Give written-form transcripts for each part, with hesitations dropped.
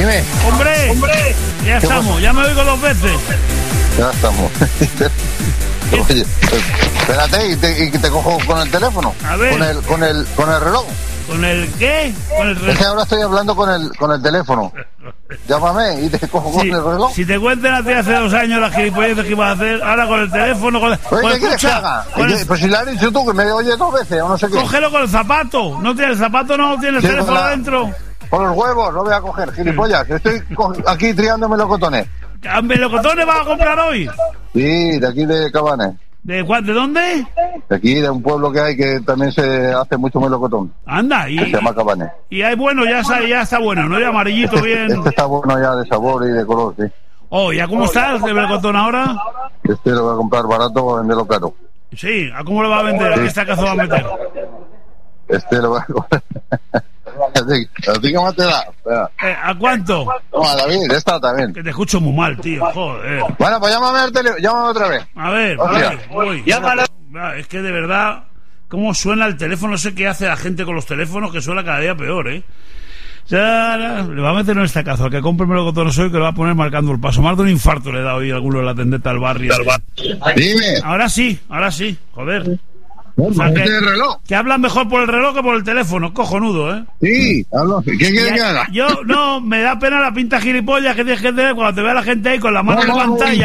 Dime. ¡Hombre! Ya estamos, ya me oigo 2 veces. Ya estamos. Oye, espérate, y te cojo con el teléfono. A ver. Con el reloj. ¿Con el qué? Con el Es reloj. que ahora estoy hablando con el teléfono. Llámame y te cojo con el reloj. Si te cuentan a ti hace 2 años las gilipolleces que ibas a hacer, ahora con el teléfono... Oye, ¿qué quieres que haga? Pues si le has dicho tú que me oyes 2 veces o no sé qué. Cógelo con el zapato. ¿No tiene el zapato? ¿No tiene el teléfono adentro? Con los huevos, no voy a coger, gilipollas. Estoy aquí triando melocotones. ¿Melocotones vas a comprar hoy? Sí, de aquí de Cabanes. ¿De dónde? De aquí, de un pueblo que hay que también se hace mucho melocotón. Anda, que se llama Cabanes. Y hay bueno, ya está bueno, ¿no? Ya amarillito bien. Este está bueno ya de sabor y de color, sí. Oh, ¿ya cómo está el melocotón ahora? Este lo voy a comprar barato para venderlo caro. Sí, ¿a cómo lo va a vender? ¿A qué estacazo va a meter? Este lo voy a comprar. Así que más te da. Espera. ¿A cuánto? Toma, David, esta también. Que te escucho muy mal, tío, joder. Bueno, pues llámame otra vez. A ver, voy. Llámalo. Es que de verdad, cómo suena el teléfono, no sé qué hace la gente con los teléfonos, que suena cada día peor, ¿eh? Ya, le va a meter un estacazo al que compre melocotones hoy, que lo va a poner marcando el paso. Más de un infarto le he dado hoy a alguno de la tendeta al barrio. Dime. Ahora sí, joder. O sea, ¿Este reloj? Que hablan mejor por el reloj que por el teléfono, cojonudo, ¿eh? Sí, hablo. ¿Qué quieres que haga? Yo, no, me da pena la pinta gilipollas que tienes que tener cuando te vea la gente ahí con la mano en la pantalla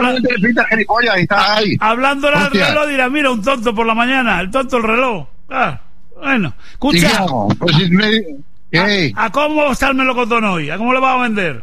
hablándole al reloj, dirá, mira, un tonto por la mañana, el tonto el reloj. Bueno, escucha. Pues si me... ¿A cómo está el melocotón hoy? ¿A cómo le vas a vender?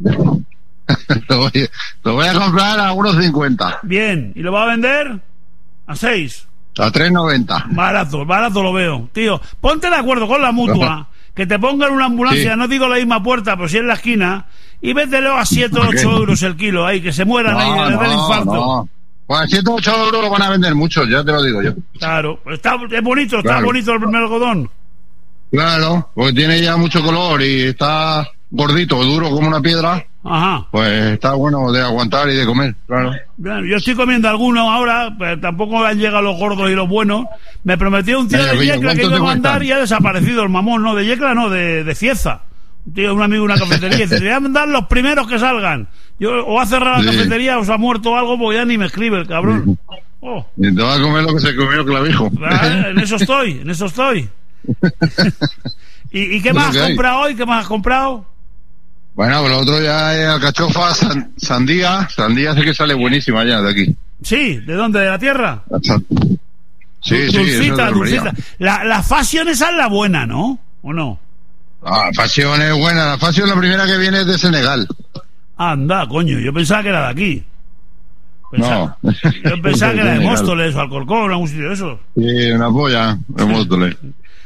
Lo voy a comprar a 1,50. Bien, ¿y lo vas a vender? ¿A 6? A 3,90. Barato lo veo. Tío, ponte de acuerdo con la mutua, que te pongan una ambulancia, sí. No digo la misma puerta, pero sí en la esquina, y véndelo a 7 o 8 euros el kilo, ahí, que se mueran ahí, les da el infarto. No. Pues a 7 o 8 euros lo van a vender muchos, ya te lo digo yo. Claro, es bonito, está bonito el melocotón. Claro, porque tiene ya mucho color y está gordito, duro como una piedra. Ajá. Pues está bueno de aguantar y de comer, claro. Yo estoy comiendo algunos ahora, pero tampoco han llegado los gordos y los buenos. Me prometió un tío de Yecla que iba a mandar y ha desaparecido el mamón, no, de Yecla no, de Cieza. Un amigo de una cafetería, dice, te voy a mandar los primeros que salgan. O ha cerrado la cafetería o se ha muerto algo, porque ya ni me escribe el cabrón. Y te va a comer lo que se comió Clavijo. En eso estoy. ¿Y qué más has comprado hoy? ¿Qué más has comprado? Bueno, pues lo otro ya es alcachofa, sandía. Sandía sé que sale buenísima ya de aquí. Sí, ¿de dónde? ¿De la tierra? Sí, dulcita. La Fashion esa es la buena, ¿no? ¿O no? La Fashion es buena. La Fashion la primera que viene es de Senegal. Anda, coño, yo pensaba que era de aquí. No. Yo pensaba que era de Móstoles o Alcorcón, algún sitio de esos. Sí, una polla de Móstoles.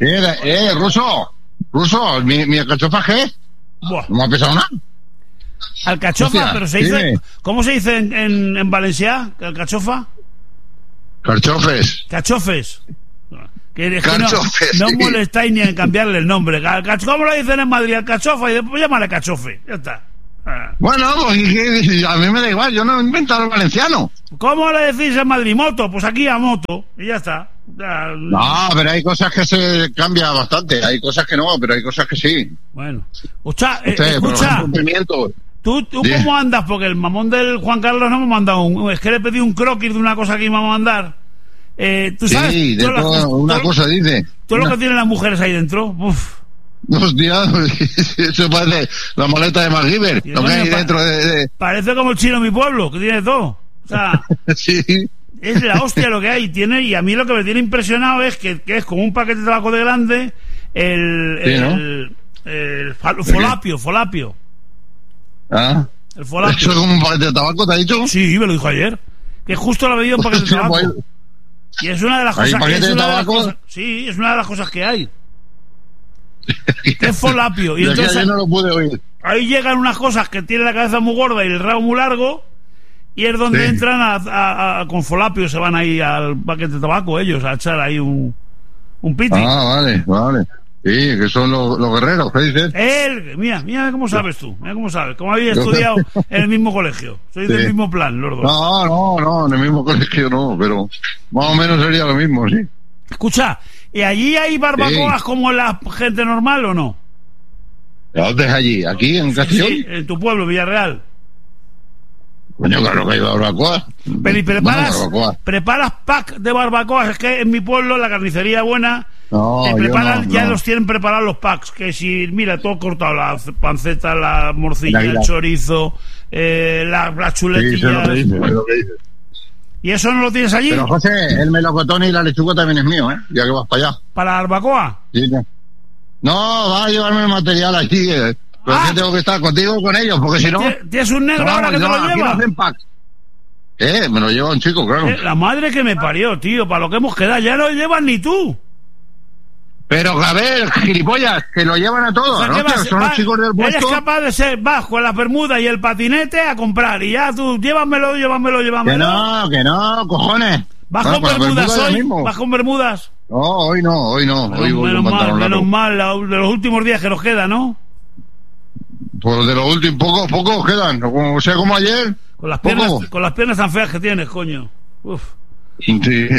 Ruso, ¿mi alcachofa qué? Buah. No me ha pesado nada. Alcachofa, hostia, pero se dice... ¿Cómo se dice en Valencia? ¿Alcachofa? Carchofes. Cachofes. Que Carchofes, no sí. molestáis ni en cambiarle el nombre. ¿Cómo lo dicen en Madrid? Alcachofa, y después llámale cachofe. Ya está. Bueno, pues a mí me da igual, yo no he inventado el valenciano. ¿Cómo le decís en Madrid? Moto, pues aquí a moto. Y ya está. No, pero hay cosas que se cambia bastante. Hay cosas que no, pero hay cosas que sí. Bueno. Escucha. ¿Tú cómo andas? Porque el mamón del Juan Carlos no me ha mandado es que le pedí un croquis de una cosa que iba a mandar. ¿Tú sabes? Sí, de una cosa dice. ¿Todo lo que tienen las mujeres ahí dentro? Uf. Hostia, eso parece la maleta de MacGyver. Lo que hay dentro de... Parece como el chino de mi pueblo, que tiene todo. O sea, sí. Es la hostia lo que hay. Y a mí lo que me tiene impresionado es que es como un paquete de tabaco de grande, el folapio. Ah. El folapio. ¿Eso es como un paquete de tabaco, te ha dicho? Sí, me lo dijo ayer. Que justo lo ha pedido un paquete de tabaco. Y es una de las cosas que sí, es una de las cosas que hay. Es folapio. Y entonces no lo pude oír. Ahí llegan unas cosas que tiene la cabeza muy gorda y el rabo muy largo, y es donde entran con folapio, se van ahí al paquete de tabaco ellos a echar ahí un piti. Ah, vale. Sí, que son los guerreros, ¿qué dices? Mira cómo sabes tú, mira cómo sabes, como habéis estudiado en el mismo colegio, sois del mismo plan, los dos. No, en el mismo colegio no, pero más o menos sería lo mismo, sí. Escucha, ¿y allí hay barbacoas como la gente normal o no? ¿De dónde es allí? ¿Aquí, en Castellón? Sí, en tu pueblo, Villarreal. Coño, claro que hay barbacoa. Pero ¿y preparas pack de barbacoa? Es que en mi pueblo, la carnicería buena, ya los tienen preparados los packs. Que si, mira, todo cortado, la panceta, la morcilla, el chorizo, las chuletillas. Sí, sé lo que dices. ¿Y eso no lo tienes allí? Pero José, el melocotón y la lechuga también es mío, ya que vas para allá. ¿Para la barbacoa? Sí, no, va a llevarme el material aquí, pero es que tengo que estar contigo y con ellos, porque si no... ¿Tienes un negro ahora que te lo lleva? Me lo lleva un chico, claro. La madre que me parió, tío, para lo que hemos quedado, ya no lo llevas ni tú. Pero, a ver, gilipollas, que lo llevan a todos, ¿no? Son los chicos del puesto. Eres capaz de ser bajo en la bermuda y el patinete a comprar, y ya tú, llévamelo. Que no, cojones. ¿Vas con bermudas hoy? ¿Vas con bermudas? No, hoy no. Hoy voy con pantalón largo. Menos mal, de los últimos días que nos queda, ¿no? Pues de los últimos, pocos quedan, o sea, como ayer. Con las piernas tan feas que tienes, coño. Uf. Sí.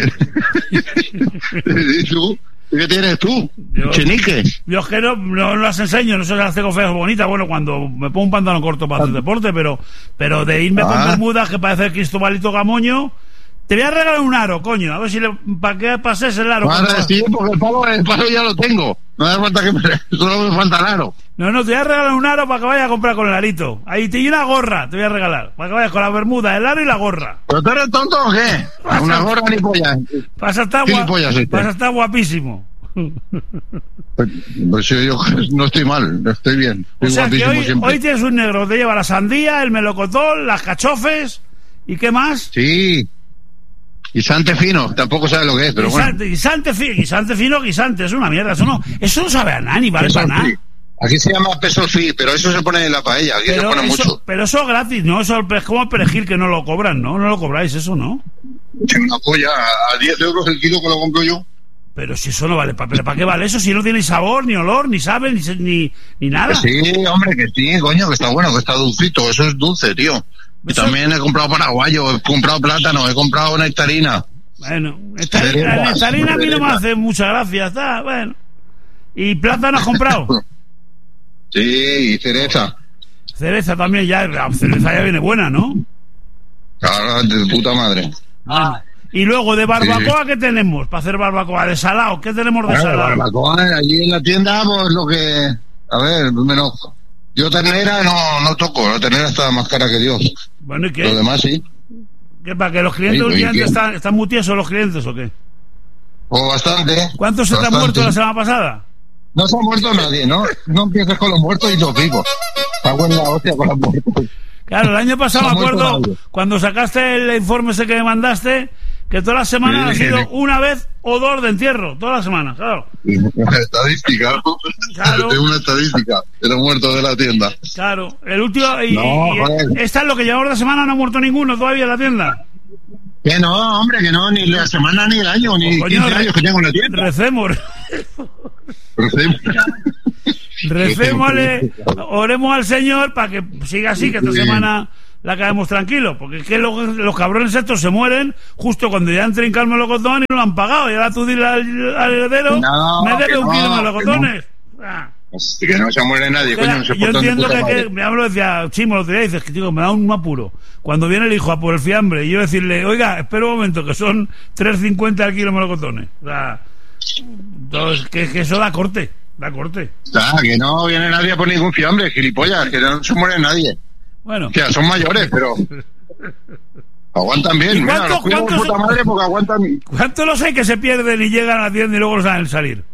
¿Y tú? ¿Qué tienes tú? Chenique. Yo es que no las enseño, no sé si las tengo feas o bonitas. Bueno, cuando me pongo un pantalón corto para hacer deporte, pero de irme con bermudas que parece el Cristobalito Gamoño. Te voy a regalar un aro, coño, a ver si para que pases el aro. Sí, porque el palo ya lo tengo. No hace falta solo me falta el aro. No, te voy a regalar un aro para que vayas a comprar con el arito. Ahí y una gorra te voy a regalar, para que vayas con la bermuda, el aro y la gorra. ¿Pero tú eres tonto o qué? Una gorra ni polla. Vas a estar guapísimo. Pues yo no estoy mal, estoy bien. O sea que hoy tienes un negro, te lleva la sandía, el melocotón, las cachofes, ¿y qué más? Sí. Guisante fino, tampoco sabe lo que es, pero bueno. Guisante fino, es una mierda, eso no sabe a nada, ni vale para nada. Aquí se llama peso free, pero eso se pone en la paella, aquí se pone mucho. Pero eso es gratis, ¿no? Eso es como el perejil que no lo cobran, ¿no? No lo cobráis, eso, ¿no? Una polla, a 10 euros el kilo que lo compro yo. Pero si eso no vale, ¿pero para qué vale eso? Si no tiene sabor, ni olor, ni sabe, ni nada. Que sí, hombre, que sí, coño, que está bueno, que está dulcito, eso es dulce, tío. Y también he comprado paraguayo, he comprado plátano, he comprado nectarina. Bueno, la nectarina a mí no me hace mucha gracia, está, bueno. ¿Y plátano has comprado? Sí, y cereza. Cereza también, la cereza ya viene buena, ¿no? Claro, de puta madre. Y luego, de barbacoa, ¿qué tenemos para hacer barbacoa? ¿De salado? ¿Qué tenemos de salado? Barbacoa, allí en la tienda, pues lo que... A ver, menos... Yo ternera no toco, la ternera está más cara que Dios. Bueno, ¿y qué? Lo demás sí. ¿Qué, para que los clientes últimamente están muy tiesos los clientes o qué? Pues bastante. ¿Cuántos se te han muerto la semana pasada? No se ha muerto nadie, ¿no? No empieces con los muertos y los vivos. Cago en la hostia con los muertos. Claro, el año pasado me acuerdo, cuando sacaste el informe ese que me mandaste, que todas las semanas ha sido una vez o dos de entierro, toda la semana, claro. Una estadística, ¿no? Claro. Es una estadística de los muertos de la tienda. Claro, el último... esta es lo que llevamos de semana, no ha muerto ninguno todavía en la tienda. Que no, hombre, que no, ni la semana, ni el año, ni 15 años que tengo en la tienda. Recémosle, oremos al Señor para que siga así, que esta semana la acabemos tranquilo, porque es que los cabrones estos se mueren justo cuando ya han trincado el melocotón y no lo han pagado, y ahora tú dile al heredero, me debe un kilo de melocotones. Que no se muere nadie, coño, no se yo entiendo que me hablo, decía Chimo, lo tenía, dices que tío, me da un apuro cuando viene el hijo a por el fiambre y yo decirle, oiga, espera un momento, que son 3.50 al kilo de melocotones. O sea, entonces, que eso da corte. Que no viene nadie a por ningún fiambre, gilipollas, que no se muere nadie. Bueno. O sea, son mayores, pero aguantan bien. Mira, los cuido de puta madre porque aguantan. ¿Cuántos los hay que se pierden y llegan a la tienda y luego los saben salir?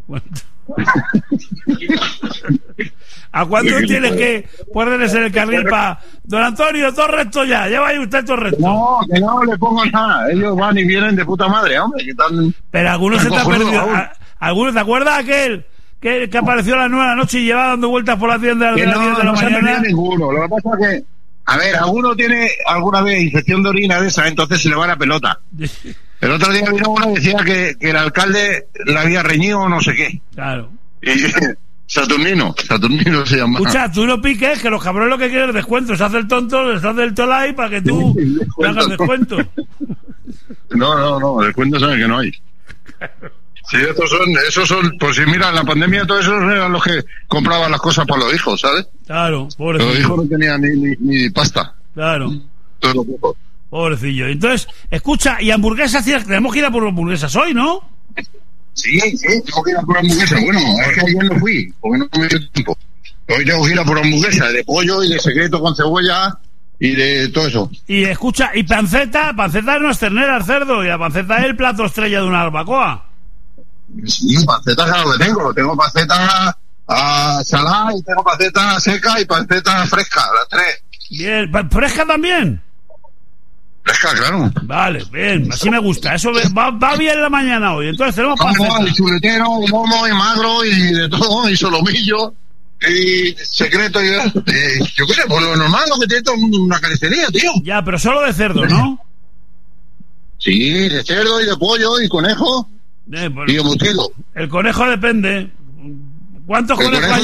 ¿A cuánto tienes que ponerles en el carril para... Don Antonio, todo recto ya, lleva ahí usted todo recto? No, que no le pongo nada, ellos van y vienen de puta madre, hombre, que están... Pero algunos se te han perdido. ¿Algunos te acuerdas aquel que apareció a las 9 de la noche y llevaba dando vueltas por la tienda a las 10 de la mañana? No ninguno, lo que pasa es que, a ver, alguno tiene alguna vez infección de orina de esa, entonces se le va la pelota. El otro día vino uno y decía que el alcalde le había reñido o no sé qué. Claro. Y Saturnino se llama. Escucha, tú no piques, que los cabrones lo que quieren es descuento. Se hace el tonto, se hace el tolai para que tú le hagas descuento. No, descuento sabe que no hay. Sí, esos son, pues si mira, en la pandemia todos esos eran los que compraban las cosas para los hijos, ¿sabes? Claro, pobrecillo. Los hijos no tenían ni pasta. Claro. Todos los hijos. Pobrecillo. Entonces, escucha, y hamburguesas, tenemos que ir a por hamburguesas hoy, ¿no? Sí, tengo que ir a por hamburguesas. Bueno, es que ayer no fui, porque no me dio tiempo. Hoy tengo que ir a por hamburguesas de pollo y de secreto con cebolla y de todo eso. Y escucha, y panceta no es ternera, el cerdo, y la panceta es el plato estrella de una barbacoa. Sí, panceta claro que tengo. Tengo panceta salada y tengo panceta seca y panceta fresca, las tres. Bien, ¿fresca también? Fresca, claro. Vale, bien, así me gusta. Eso va bien la mañana hoy. Entonces tenemos panceta. Y chuletero, y lomo, y magro, y de todo, y solomillo, y secreto, y yo qué sé, por lo normal lo que tiene todo el mundo una carnicería, tío. Ya, pero solo de cerdo, ¿no? Sí, de cerdo y de pollo y conejo. Y de mutilo. El conejo depende. ¿Cuántos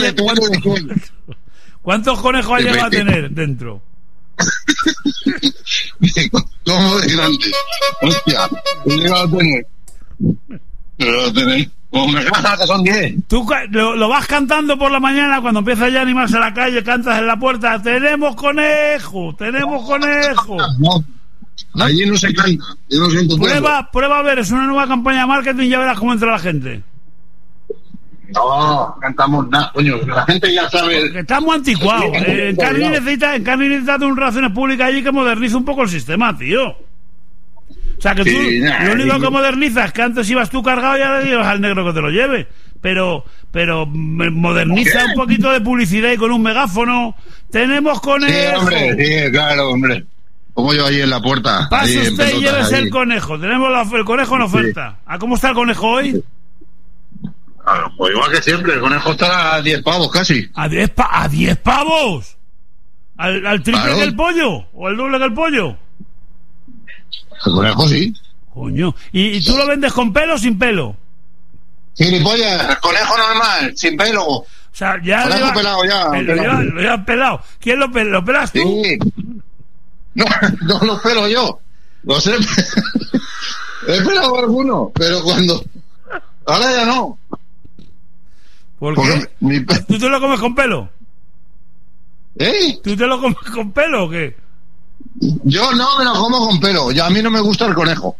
conejos ha llegado a tener dentro? ¿Cómo de grande? Hostia, he llegado a tener. Como me casa, que son 10. Tú lo vas cantando por la mañana cuando empieza ya a animarse a la calle, cantas en la puerta, ¡tenemos conejo! No. Allí no se canta. Yo no siento prueba a ver, es una nueva campaña de marketing y ya verás cómo entra la gente. No, cantamos nada, coño. La gente ya sabe. Porque está muy anticuado. En Carni necesita de un relaciones públicas allí que modernice un poco el sistema, tío. O sea, que tú lo único que modernizas es que antes ibas tú cargado y ahora llevas al negro que te lo lleve. Pero moderniza un poquito de publicidad y con un megáfono. ¡Tenemos conejo! Sí, hombre, sí, claro, hombre. Como yo ahí en la puerta. Pase usted y llévese el conejo. Tenemos el conejo en oferta. ¿A cómo está el conejo hoy? Claro, pues igual que siempre, el conejo está a 10 pavos casi. ¿A 10 pavos? ¿Al triple que el pollo? ¿O el doble que el pollo? El conejo sí. Coño. ¿Y tú lo vendes con pelo o sin pelo? Gilipollas, el conejo normal, sin pelo. O sea, ya conejo pelado ya. Lo llevas pelado. ¿Quién lo pelas tú? Sí. No lo pelo yo. Lo sé. He pelado alguno, pero cuando... Ahora ya no. ¿Por qué? ¿Tú te lo comes con pelo? ¿Tú te lo comes con pelo o qué? Yo no me lo como con pelo. A mí no me gusta el conejo.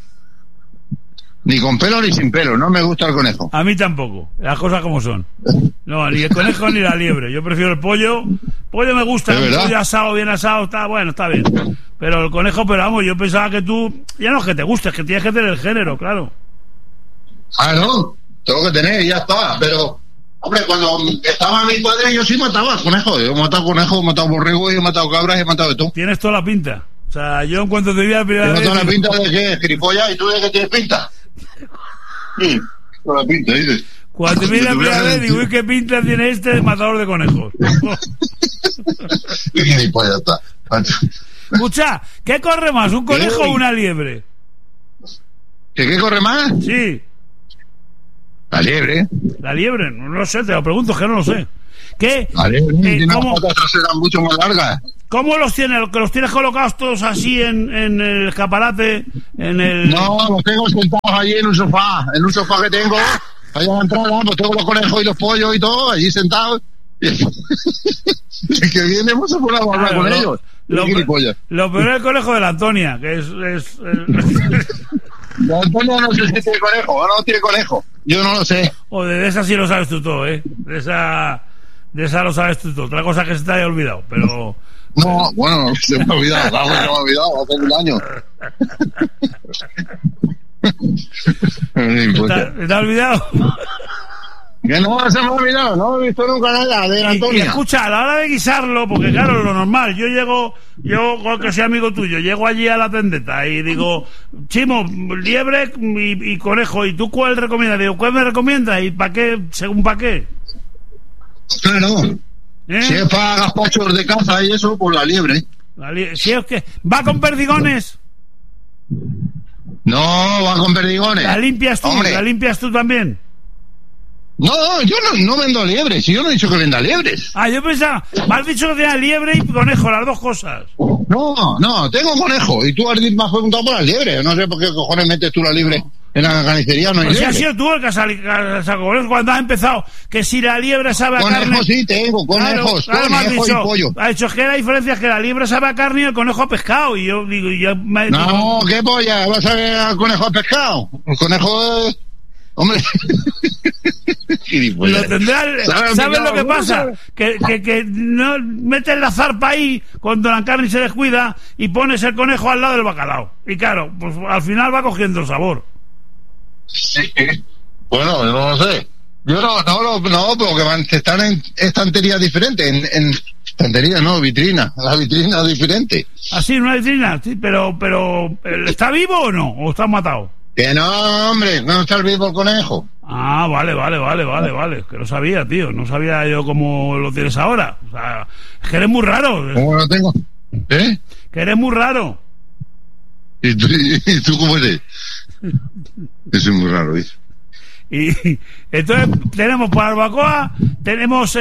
Ni con pelo ni sin pelo. No me gusta el conejo. A mí tampoco. Las cosas como son. No, ni el conejo ni la liebre. Yo prefiero el pollo. Pollo me gusta. El pollo asado, bien asado, está bien. Pero el conejo, pero vamos, yo pensaba que tú... Ya no es que te guste, es que tienes que tener el género, claro. Ah, no. Tengo que tener y ya está. Pero, hombre, cuando estaba mi padre yo sí mataba conejos. Yo he matado conejos, he matado borregos, he matado cabras, he matado de todo. Tienes toda la pinta. O sea, yo en cuanto te vi la primera vez... ¿Tienes toda la pinta de qué? ¿Gilipollas? ¿Y tú de qué tienes pinta? Sí, toda la pinta, dices. Cuando te vi la primera vez digo, uy, ¿qué pinta tiene este de matador de conejos? Gilipollas está. Escucha, ¿qué corre más, un conejo o una liebre? ¿Qué corre más? Sí. La liebre. La liebre, no lo sé, te lo pregunto, que no lo sé. ¿Qué? La liebre tiene las patas traseras mucho más largas. ¿Cómo los tienes? ¿Los tienes colocados todos así en el escaparate? No, los tengo sentados allí en un sofá que tengo, allá en la entrada, pues tengo los conejos y los pollos y todo, allí sentados. Y el que viene, pues se pone a hablar con ellos. Lo peor es el conejo de la Antonia, que es La Antonia no sé si tiene conejo o no tiene conejo. Yo no lo sé. O de esa sí lo sabes tú todo, ¿eh? De esa lo sabes tú todo. Otra cosa que se te haya olvidado, pero... No, bueno, se me ha olvidado. Claro, se me ha olvidado hace 1000 años. ¿Te ha olvidado? Que no se me ha olvidado, no he visto nunca nada de Antonia. Y escucha, a la hora de guisarlo, porque claro, lo normal, yo que sea amigo tuyo, llego allí a la tendeta y digo, Chimo, liebre y conejo, ¿y tú cuál recomiendas? Digo, ¿cuál me recomiendas? ¿Y para qué? ¿Según para qué? Claro. Si es para gazpachos de caza y eso, pues la liebre. Si es que ¿va con perdigones? No, va con perdigones. ¿La limpias tú? Hombre. ¿La limpias tú también? No, yo no vendo liebres. Si yo no he dicho que venda liebres. Ah, yo pensaba, me has dicho que tenía liebre y conejo, las dos cosas. No, tengo conejo. Y tú me has preguntado por las liebres. No sé por qué cojones metes tú la liebre En la carnicería no hay liebre. liebre. Si has sido tú el que has sacado conejo cuando has empezado, que si la liebre sabe a carne... Conejos sí tengo, conejos, claro, conejos y pollo. Ha dicho que la diferencia es que la liebre sabe a carne y el conejo a pescado. Y yo digo... No, ¿qué polla? ¿Vas a ver al conejo a pescado? El conejo es... Hombre... Lo tendrá, ¿sabes lo que pasa? Que no metes la zarpa ahí cuando la carne se descuida y pones el conejo al lado del bacalao. Y claro, pues al final va cogiendo el sabor. Sí. Bueno, yo no lo sé. Yo no, porque están en estanterías diferentes. En estanterías, no, vitrina. La vitrina es diferente. ¿Ah, sí, una vitrina? Sí, pero ¿está vivo o no? ¿O está matado? Que no, hombre, no está vivo el conejo. Ah, vale. Que no sabía, tío. No sabía yo cómo lo tienes ahora. O sea, es que eres muy raro. ¿Cómo lo tengo? ¿Eh? Que eres muy raro. ¿Y tú cómo eres? Eso es muy raro, ¿ves? Y entonces tenemos para barbacoa, tenemos...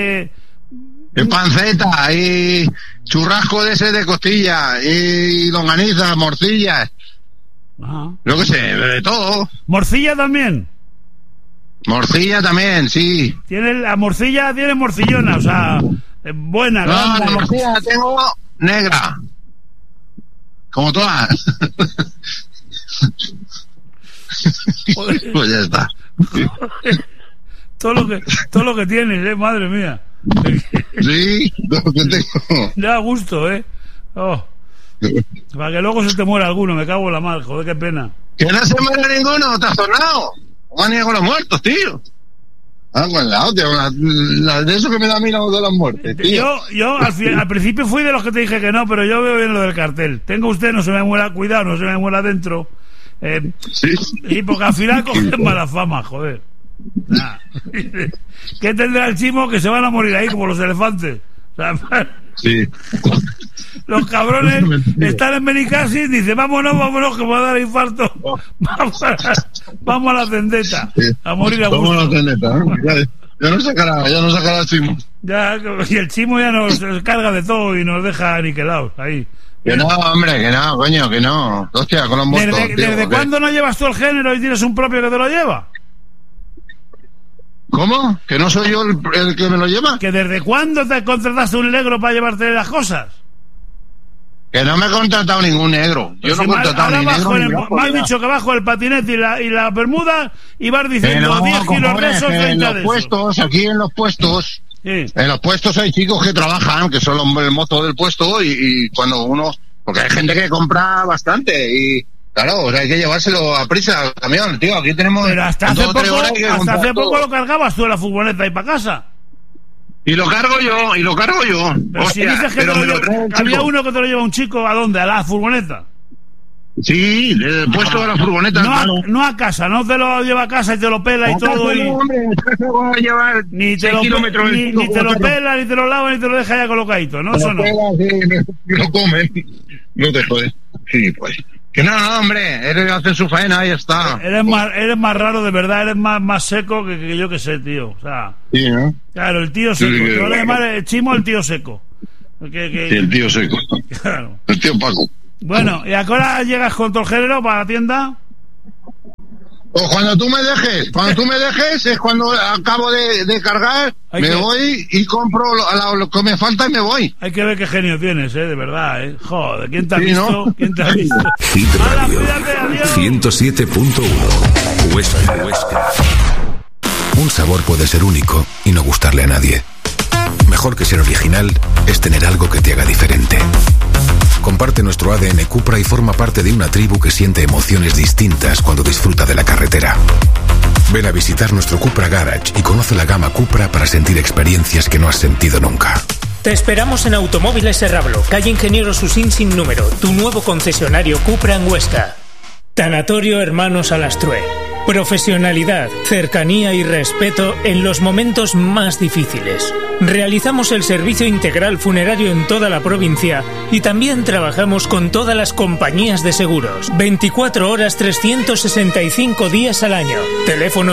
panceta y churrasco de ese de costilla y longaniza, morcillas. Ajá. Yo qué sé, de todo. ¿Morcilla también? Morcilla también, sí. La morcilla tiene morcillona, o sea, buena. No, grande. la morcilla la tengo negra. Como todas. Pues ya está. todo lo que tienes, madre mía. Sí, lo que tengo. Da gusto, Oh. Para que luego se te muera alguno, me cago en la mar, joder, qué pena. Que no se muera ninguno, te has sonado. ¿Cómo han con los muertos, tío? De eso que me da a mí lo de las muertes, tío. Yo al principio fui de los que te dije que no, pero yo veo bien lo del cartel. Tenga usted, no se me muera, cuidado, no se me muera dentro. Sí. Y porque al final cogen mala fama, joder. Nah. ¿Qué tendrá el chimo? Que se van a morir ahí como los elefantes. O sea, sí. Los cabrones están en Benicassi y dicen vámonos, que me va a dar infarto. Vamos a la tendeta a morir a gusto. Vamos a la tendeta, ¿no? Ya no sacará el chimo. Y el chimo ya nos carga de todo y nos deja aniquilados ahí. Que no, hombre, que no, coño, que no. Hostia, con los muertos. ¿Desde cuándo no llevas tú el género y tienes un propio que te lo lleva? ¿Cómo? ¿Que no soy yo el que me lo lleva? ¿Que desde cuándo te contrataste un negro para llevarte las cosas? Que no me he contratado ningún negro. Yo no he contratado ni negro. Me has dicho que bajo el patinete y la bermuda y vas diciendo 10 kilos de esos, 30 de esos. En los puestos, aquí en los puestos, sí. En los puestos hay chicos que trabajan, que son el mozo del puesto y cuando uno... Porque hay gente que compra bastante y... Claro, o sea, hay que llevárselo a prisa al camión, tío. Aquí tenemos... Pero hasta hace poco lo cargabas tú en la furgoneta y para casa. Y lo cargo yo. Pero hostia, si dices que había uno que te lo lleva un chico, ¿a dónde? ¿A la furgoneta? Sí, le he puesto a la furgoneta. No a casa, no te lo lleva a casa y te lo pela y todo. No, hombre, voy a llevar ni te lo pela, ni te lo lava, ni te lo deja ya colocadito, ¿no? Eso no. Lo come. No te jodes. Sí, pues. Que no, hombre, él hace su faena, ahí está. Eres más raro, de verdad, eres más seco que yo que sé, tío. O sea, sí, ¿no? Claro, el tío seco. Sí, yo le llamo el chimo el tío seco. Sí, el tío seco. Claro. El tío Paco. Bueno, ¿y a qué hora llegas con todo el género para la tienda? Pues cuando tú me dejes es cuando acabo de cargar, voy y compro lo que me falta y me voy. Hay que ver qué genio tienes, de verdad, Joder, ¿quién te ha visto? ¿No? ¿Quién te ha visto? Hit Radio 107.1 Huesca. Un sabor puede ser único y no gustarle a nadie. Mejor que ser original es tener algo que te haga diferente. Comparte nuestro ADN Cupra y forma parte de una tribu que siente emociones distintas cuando disfruta de la carretera. Ven a visitar nuestro Cupra Garage y conoce la gama Cupra para sentir experiencias que no has sentido nunca. Te esperamos en Automóviles Serrablo, calle Ingeniero Susín sin número, tu nuevo concesionario Cupra en Huesca. Tanatorio Hermanos Alastrue. Profesionalidad, cercanía y respeto en los momentos más difíciles. Realizamos el servicio integral funerario en toda la provincia y también trabajamos con todas las compañías de seguros. 24 horas, 365 días al año. Teléfono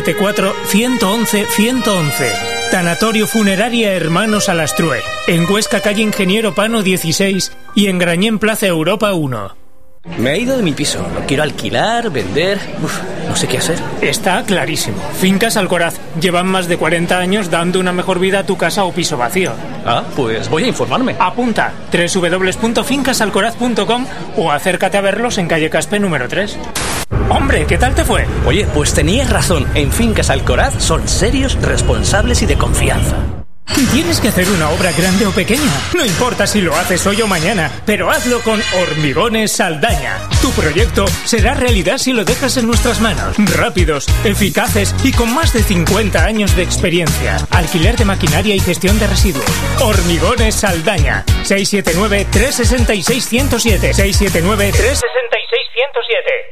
974-111-111. Tanatorio Funeraria Hermanos Alastrue. En Huesca, calle Ingeniero Pano 16 y en Grañén Plaza Europa 1. Me he ido de mi piso. Lo quiero alquilar, vender... no sé qué hacer. Está clarísimo. Fincas Alcoraz. Llevan más de 40 años dando una mejor vida a tu casa o piso vacío. Ah, pues voy a informarme. Apunta. www.fincasalcoraz.com o acércate a verlos en calle Caspe número 3. Hombre, ¿qué tal te fue? Oye, pues tenías razón. En Fincas Alcoraz son serios, responsables y de confianza. Tienes que hacer una obra grande o pequeña. No importa si lo haces hoy o mañana, pero hazlo con Hormigones Saldaña. Tu proyecto será realidad si lo dejas en nuestras manos. Rápidos, eficaces y con más de 50 años de experiencia. Alquiler de maquinaria y gestión de residuos. Hormigones Saldaña. 679-366-107. 679-366-107.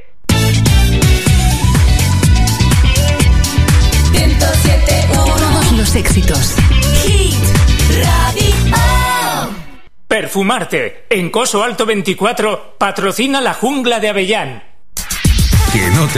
107.1. Todos los éxitos. Hit Radio. Perfumarte. En Coso Alto 24 patrocina la Jungla de Avellán. Que no te